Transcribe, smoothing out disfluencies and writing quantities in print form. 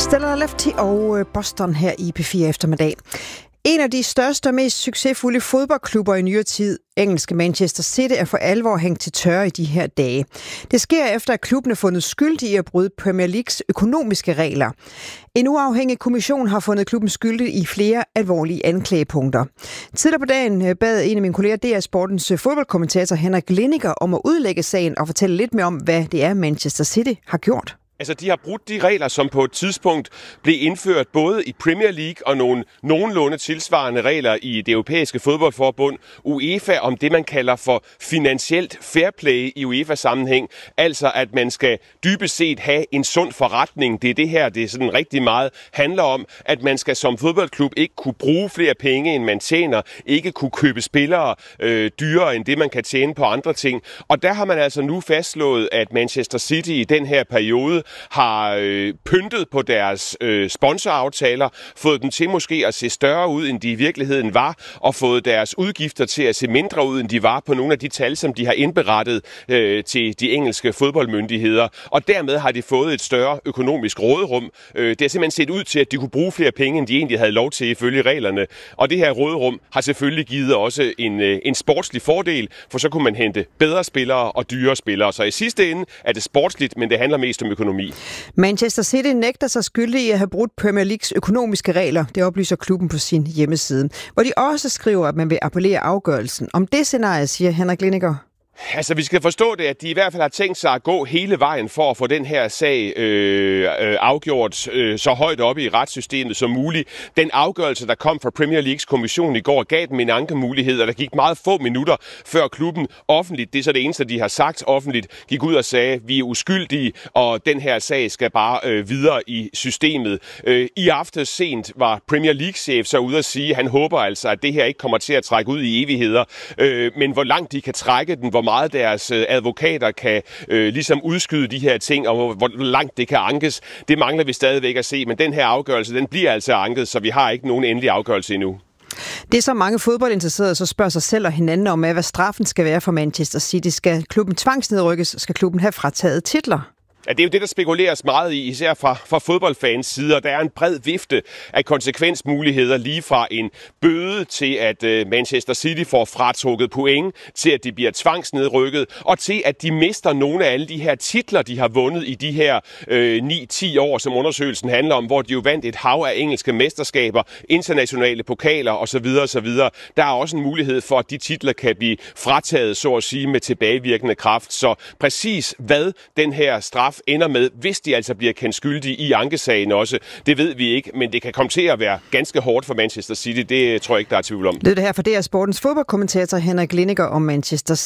Stella Lefty og Boston her i P4 eftermiddag. En af de største og mest succesfulde fodboldklubber i nyere tid, engelske Manchester City, er for alvor hængt til tørre i de her dage. Det sker efter, at klubben er fundet skyldig i at bryde Premier Leagues økonomiske regler. En uafhængig kommission har fundet klubben skyldig i flere alvorlige anklagepunkter. Tidligere på dagen bad en af mine kolleger, DR Sportens fodboldkommentator Henrik Linniger, om at udlægge sagen og fortælle lidt mere om, hvad det er, Manchester City har gjort. Altså, de har brudt de regler, som på et tidspunkt blev indført både i Premier League og nogle nogenlunde tilsvarende regler i det europæiske fodboldforbund, UEFA, om det, man kalder for finansielt fair play i UEFA-sammenhæng. Altså, at man skal dybest set have en sund forretning. Det er det her, det sådan rigtig meget handler om, at man skal som fodboldklub ikke kunne bruge flere penge, end man tjener, ikke kunne købe spillere dyrere end det, man kan tjene på andre ting. Og der har man altså nu fastslået, at Manchester City i den her periode har pyntet på deres sponsoraftaler, fået dem til måske at se større ud, end de i virkeligheden var, og fået deres udgifter til at se mindre ud, end de var på nogle af de tal, som de har indberettet til de engelske fodboldmyndigheder. Og dermed har de fået et større økonomisk råderum. Det har simpelthen set ud til, at de kunne bruge flere penge, end de egentlig havde lov til ifølge reglerne. Og det her råderum har selvfølgelig givet også en sportslig fordel, for så kunne man hente bedre spillere og dyre spillere. Så i sidste ende er det sportsligt, men det handler mest om økonomi. Manchester City nægter sig skyldig i at have brudt Premier Leagues økonomiske regler. Det oplyser klubben på sin hjemmeside, hvor de også skriver, at man vil appellere afgørelsen. Om det scenarie, siger Henrik Linniger. Altså, vi skal forstå det, at de i hvert fald har tænkt sig at gå hele vejen for at få den her sag afgjort så højt oppe i retssystemet som muligt. Den afgørelse, der kom fra Premier Leagues kommission i går, gav dem en ankemulighed, og der gik meget få minutter før klubben offentligt, det er så det eneste, de har sagt offentligt, gik ud og sagde, vi er uskyldige, og den her sag skal bare videre i systemet. I aftes sent var Premier League-chef så ude at sige, at han håber altså, at det her ikke kommer til at trække ud i evigheder, men hvor langt de kan trække den, hvor meget deres advokater kan ligesom udskyde de her ting, og hvor langt det kan ankes, det mangler vi stadigvæk at se. Men den her afgørelse, den bliver altså anket, så vi har ikke nogen endelig afgørelse endnu. Det, som mange fodboldinteresserede så spørger sig selv og hinanden om, er, hvad straffen skal være for Manchester City. Skal klubben tvangsnedrykkes? Skal klubben have frataget titler? Ja, det er jo det, der spekuleres meget i, især fra fodboldfans side, og der er en bred vifte af konsekvensmuligheder, lige fra en bøde til, at Manchester City får fratrukket point, til at de bliver tvangsnedrykket, og til, at de mister nogle af alle de her titler, de har vundet i de her 9-10 år, som undersøgelsen handler om, hvor de jo vandt et hav af engelske mesterskaber, internationale pokaler osv. osv. Der er også en mulighed for, at de titler kan blive frataget, så at sige, med tilbagevirkende kraft. Så præcis hvad den her straf ender med, hvis de altså bliver kendt skyldige i ankesagen også. Det ved vi ikke, men det kan komme til at være ganske hårdt for Manchester City. Det tror jeg ikke, der er tvivl om. Det er det her for DR Sportens fodboldkommentator Henrik Linniger om Manchester